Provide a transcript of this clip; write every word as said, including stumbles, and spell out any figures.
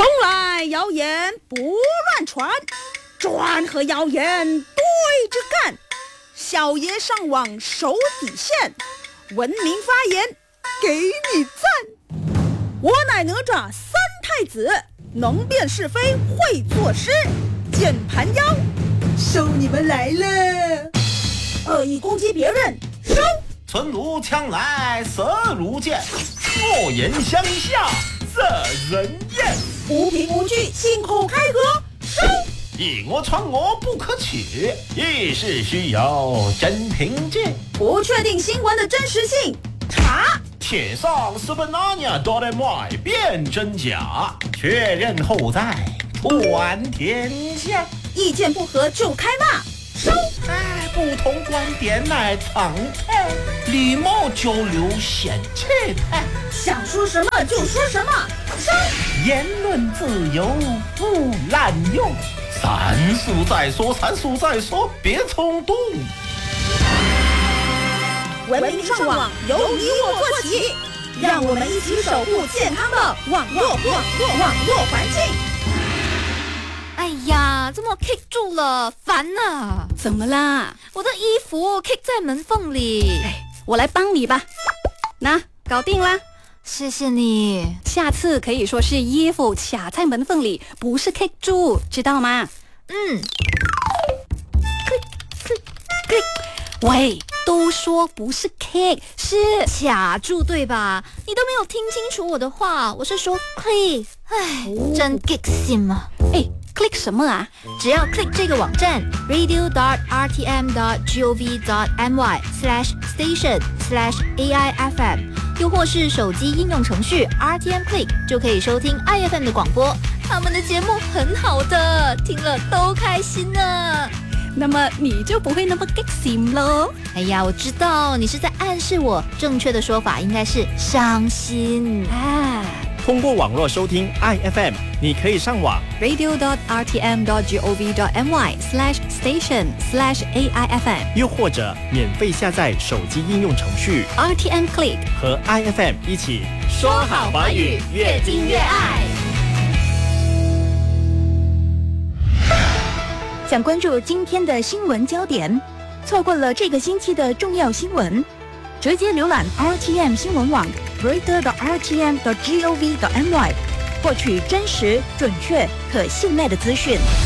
中来谣言不乱传，专和谣言对着干。小爷上网守底线，文明发言给你赞。我乃哪吒三太子，能辨是非会作诗。键盘妖，收你们来了！恶意攻击别人，收！ 存如枪来色如剑，恶言相向惹人厌。 无凭无据信口开河，收！ 以讹传讹不可取，议事需有真凭据。 不确定新闻的真实性，查！ 铁上是本拿捏哆来麦辨真假，确认后再传天下。 意见不合就开骂，收！ 哎，不同观点乃常态，礼貌交流显气派。 想说什么就说什么，收！ 言论自由不滥用，三述再说，三述再说，别冲动。 文明上网由你我做起，让我们一起守护健康的网络网络网络环境。 哎呀，怎么 kick 住了？烦啊！ 怎么啦？ 我的衣服 kick 在门缝里。 哎，我来帮你吧。那搞定啦， 谢谢你。 下次可以说是衣服卡在门缝里，不是 kick 住，知道吗？ 嗯。 喂，都说不是 kick， 是卡住对吧？你都没有听清楚我的话，我是说 click。哎，真 kick 心啊！ 哎。click 什么啊？ 只要 click 这个网站 radio dot r t m dot gov dot my slash station slash a i f m， 又或是手机应用程序 R T M Click 就可以收听 I F M 的广播。他们的节目很好的，听了都开心呢。 那么你就不会那么 kick 心咯。 哎呀，我知道你是在暗示我，正确的说法应该是伤心啊。 通过网络收听 I F M， 你可以上网 radio dot r t m dot gov dot my slash station slash a i f m， 又或者免费下载手机应用程序 R T M Click， 和 I F M 一起说好华语，越听越爱。 想关注今天的新闻焦点，错过了这个星期的重要新闻，直接浏览 R T M 新闻网 radio dot r t m dot gov dot my， 获取真实、准确、可信赖的资讯。